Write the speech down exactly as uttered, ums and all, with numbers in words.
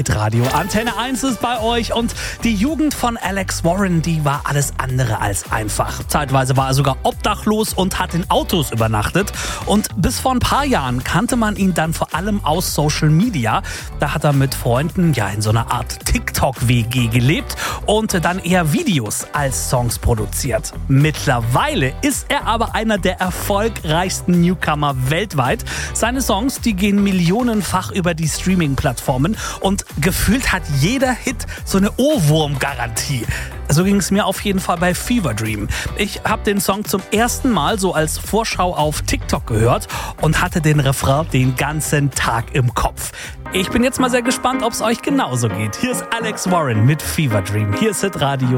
Hitradio. Antenne eins ist bei euch und die Jugend von Alex Warren, die war alles andere als einfach. Zeitweise war er sogar obdachlos und hat in Autos übernachtet. Und bis vor ein paar Jahren kannte man ihn dann vor allem aus Social Media. Da hat er mit Freunden ja in so einer Art TikTok-W G gelebt und dann eher Videos als Songs produziert. Mittlerweile ist er aber einer der erfolgreichsten Newcomer weltweit. Seine Songs, die gehen millionenfach über die Streaming-Plattformen und gefühlt hat jeder Hit so eine Ohrwurm-Garantie. So ging es mir auf jeden Fall bei Fever Dream. Ich habe den Song zum ersten Mal so als Vorschau auf TikTok gehört und hatte den Refrain den ganzen Tag im Kopf. Ich bin jetzt mal sehr gespannt, ob es euch genauso geht. Hier ist Alex Warren mit Fever Dream. Hier ist Hitradio.